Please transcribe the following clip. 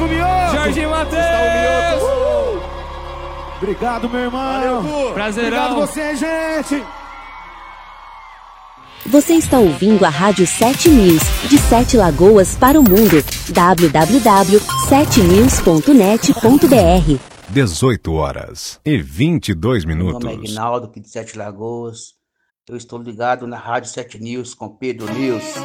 Gustavo Mioto. Jorge Matheus. Obrigado, meu irmão. Valeu, Prazerão. Obrigado você, gente. Você está ouvindo a Rádio 7 News, de 7 Lagoas para o mundo. www.7news.net.br 18h22. Meu nome é Aguinaldo, aqui de 7 Lagoas. Eu estou ligado na Rádio 7 News com Pedro News.